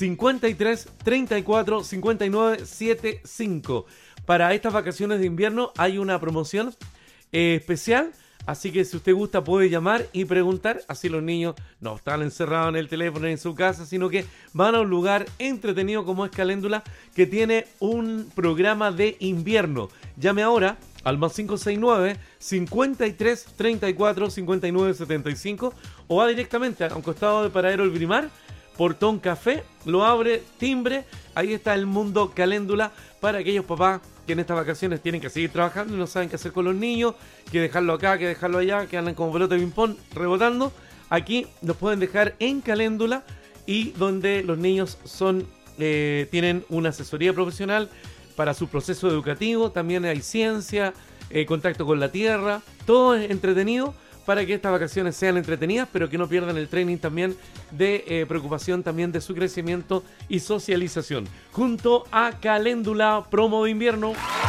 53 34 59 75. Para estas vacaciones de invierno hay una promoción especial, así que si usted gusta puede llamar y preguntar, así los niños no están encerrados en el teléfono en su casa, sino que van a un lugar entretenido como es Caléndula, que tiene un programa de invierno. Llame ahora al más 569 53 34 59 75 o va directamente a un costado de Paradero El Grimar, Portón Café, lo abre, timbre, ahí está el mundo Caléndula para aquellos papás que en estas vacaciones tienen que seguir trabajando y no saben qué hacer con los niños, que dejarlo acá, que dejarlo allá, que andan como pelota de ping-pong rebotando. Aquí los pueden dejar en Caléndula y donde los niños tienen una asesoría profesional para su proceso educativo. También hay ciencia, contacto con la tierra, todo es entretenido para que estas vacaciones sean entretenidas, pero que no pierdan el training también de preocupación también de su crecimiento y socialización. Junto a Caléndula, promo de invierno.